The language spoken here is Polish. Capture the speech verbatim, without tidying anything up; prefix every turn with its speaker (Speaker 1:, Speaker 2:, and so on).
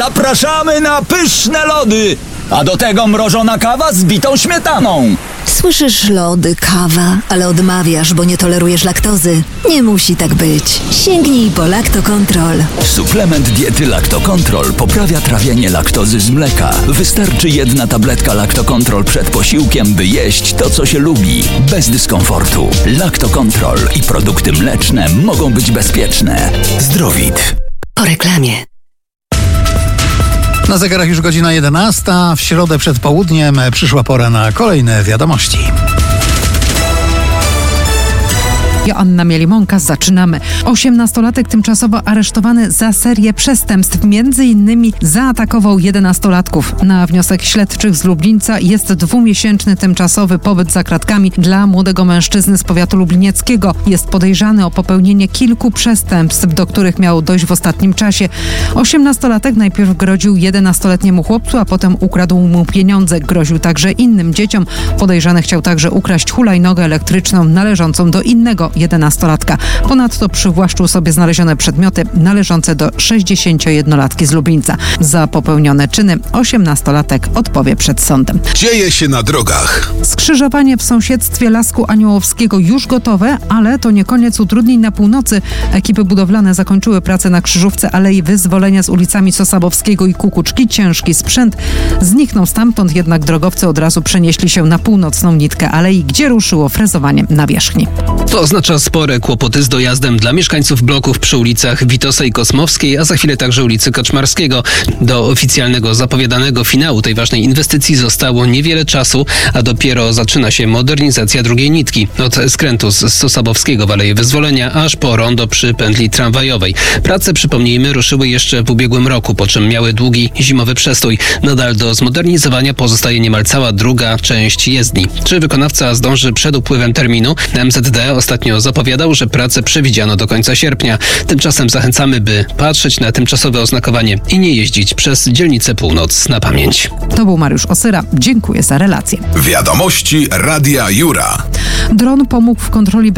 Speaker 1: Zapraszamy na pyszne lody! A do tego mrożona kawa z bitą śmietaną.
Speaker 2: Słyszysz lody, kawa, ale odmawiasz, bo nie tolerujesz laktozy. Nie musi tak być. Sięgnij po Lactocontrol.
Speaker 1: Suplement diety Lactocontrol poprawia trawienie laktozy z mleka. Wystarczy jedna tabletka Lactocontrol przed posiłkiem, by jeść to, co się lubi. Bez dyskomfortu. Lactocontrol i produkty mleczne mogą być bezpieczne. Zdrowit.
Speaker 2: Po reklamie.
Speaker 3: Na zegarach już godzina jedenasta. W środę przed południem przyszła pora na kolejne wiadomości.
Speaker 4: Joanna Mielimonka, zaczynamy. Osiemnastolatek tymczasowo aresztowany za serię przestępstw. Między innymi zaatakował jedenastolatków. Na wniosek śledczych z Lublińca jest dwumiesięczny tymczasowy pobyt za kratkami dla młodego mężczyzny z powiatu lublinieckiego. Jest podejrzany o popełnienie kilku przestępstw, do których miał dojść w ostatnim czasie. Osiemnastolatek najpierw groził jedenastoletniemu chłopcu, a potem ukradł mu pieniądze. Groził także innym dzieciom. Podejrzany chciał także ukraść hulajnogę elektryczną należącą do innego jedenastolatka. Ponadto przywłaszczył sobie znalezione przedmioty należące do sześćdziesięciojednolatki z Lublińca. Za popełnione czyny osiemnastolatek odpowie przed sądem.
Speaker 5: Dzieje się na drogach.
Speaker 4: Skrzyżowanie w sąsiedztwie Lasku Aniołowskiego już gotowe, ale to nie koniec utrudnień na północy. Ekipy budowlane zakończyły pracę na krzyżówce Alei Wyzwolenia z ulicami Sosabowskiego i Kukuczki. Ciężki sprzęt zniknął stamtąd, jednak drogowcy od razu przenieśli się na północną nitkę alei, gdzie ruszyło frezowanie nawierzchni.
Speaker 6: To oznacza spore kłopoty z dojazdem dla mieszkańców bloków przy ulicach Witosa i Kosmowskiej, a za chwilę także ulicy Kaczmarskiego. Do oficjalnego zapowiadanego finału tej ważnej inwestycji zostało niewiele czasu, a dopiero zaczyna się modernizacja drugiej nitki. Od skrętu z Sosabowskiego w Aleję Wyzwolenia aż po rondo przy pętli tramwajowej. Prace, przypomnijmy, ruszyły jeszcze w ubiegłym roku, po czym miały długi zimowy przestój. Nadal do zmodernizowania pozostaje niemal cała druga część jezdni. Czy wykonawca zdąży przed upływem terminu? M Z D ostatnio zapowiadał, że pracę przewidziano do końca sierpnia. Tymczasem zachęcamy, by patrzeć na tymczasowe oznakowanie i nie jeździć przez dzielnicę Północ na pamięć.
Speaker 4: To był Mariusz Osyra. Dziękuję za relację.
Speaker 5: Wiadomości Radia Jura.
Speaker 4: Dron pomógł w kontroli